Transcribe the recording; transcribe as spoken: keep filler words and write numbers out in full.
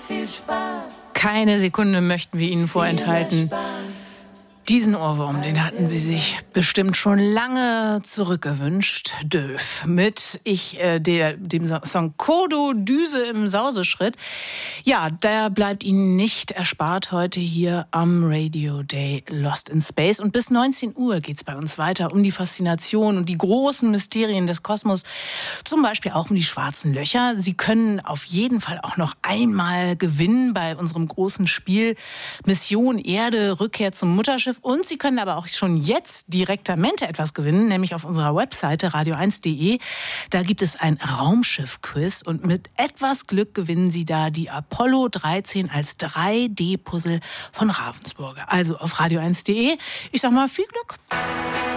viel Spaß. Keine Sekunde möchten wir Ihnen vorenthalten. Diesen Ohrwurm, den hatten Sie sich bestimmt schon lange zurückgewünscht. Döf. Mit ich, äh, der, dem Song Kodo Düse im Sauseschritt. Ja, der bleibt Ihnen nicht erspart heute hier am Radio Day Lost in Space. Und bis neunzehn Uhr geht's bei uns weiter um die Faszination und die großen Mysterien des Kosmos. Zum Beispiel auch um die schwarzen Löcher. Sie können auf jeden Fall auch noch einmal gewinnen bei unserem großen Spiel Mission Erde, Rückkehr zum Mutterschiff. Und Sie können aber auch schon jetzt direktamente etwas gewinnen, nämlich auf unserer Webseite radio eins punkt de. Da gibt es ein Raumschiff-Quiz und mit etwas Glück gewinnen Sie da die Apollo dreizehn als drei D Puzzle von Ravensburger. Also auf radio eins punkt de. Ich sag mal viel Glück.